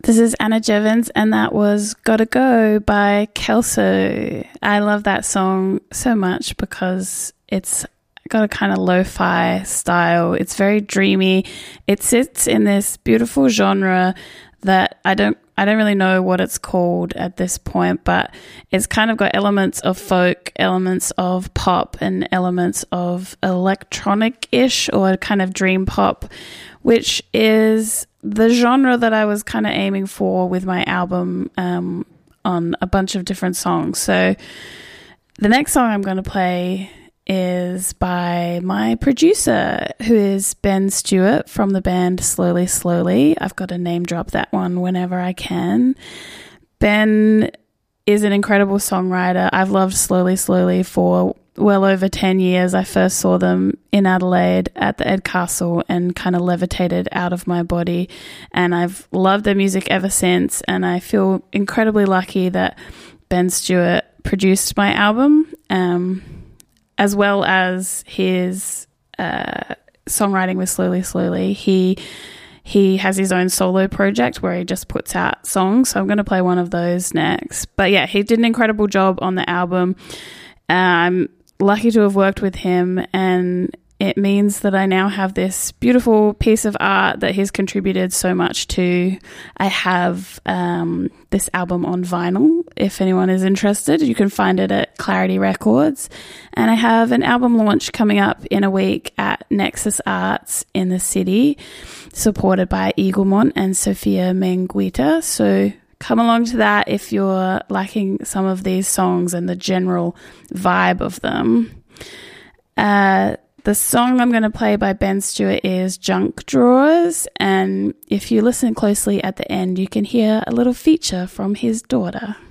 This is Anna Jevons, and that was Gotta Go by Kelso. I love that song so much because it's got a kind of lo-fi style. It's very dreamy. It sits in this beautiful genre that I don't really know what it's called at this point, but it's kind of got elements of folk, elements of pop, and elements of electronic-ish or kind of dream pop, which is the genre that I was kind of aiming for with my album on a bunch of different songs. So the next song I'm going to play is by my producer, who is Ben Stewart from the band Slowly Slowly. I've got to name drop that one whenever I can. Ben is an incredible songwriter. I've loved Slowly Slowly for well over 10 years. I first saw them in Adelaide at the Ed Castle and kind of levitated out of my body. And I've loved their music ever since. And I feel incredibly lucky that Ben Stewart produced my album, as well as his songwriting with Slowly Slowly. He has his own solo project where he just puts out songs. So I'm going to play one of those next. But yeah, he did an incredible job on the album. I'm lucky to have worked with him, and it means that I now have this beautiful piece of art that he's contributed so much to. I have this album on vinyl. If anyone is interested, you can find it at Clarity Records. And I have an album launch coming up in a week at Nexus Arts in the city, supported by Eaglemont and Sophia Menguita. So come along to that if you're liking some of these songs and the general vibe of them. The song I'm going to play by Ben Stewart is Junk Drawers, and if you listen closely at the end, you can hear a little feature from his daughter.